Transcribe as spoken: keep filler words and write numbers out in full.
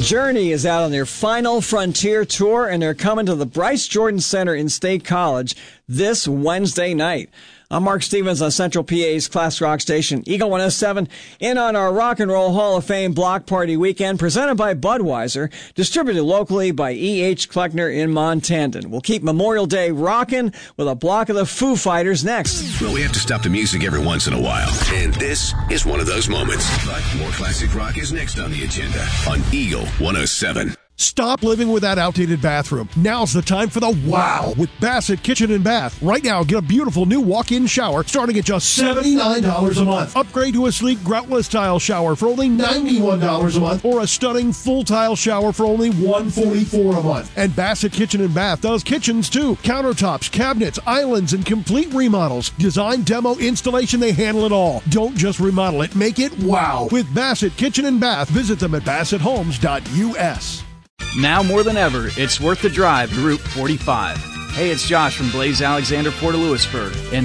Journey is out on their final Frontier tour, and they're coming to the Bryce Jordan Center in State College this Wednesday night. I'm Mark Stevens on Central P A's class rock station, Eagle one oh seven, in on our Rock and Roll Hall of Fame Block Party Weekend, presented by Budweiser, distributed locally by E H. Kleckner in Montandon. We'll keep Memorial Day rocking with a block of the Foo Fighters next. Well, we have to stop the music every once in a while, and this is one of those moments. But more classic rock is next on the agenda on Eagle one oh seven. Stop living with that outdated bathroom. Now's the time for the wow with Bassett Kitchen and Bath. Right now, get a beautiful new walk-in shower starting at just seventy-nine dollars a month. Upgrade to a sleek groutless tile shower for only ninety-one dollars a month, or a stunning full tile shower for only one hundred forty-four dollars a month. And Bassett Kitchen and Bath does kitchens too. Countertops, cabinets, islands, and complete remodels. Design, demo, installation, they handle it all. Don't just remodel it, make it wow. With Bassett Kitchen and Bath, visit them at bassett homes dot U S. Now more than ever, it's worth the drive to Route forty-five. Hey, it's Josh from Blaze Alexander, Port of Lewisburg, and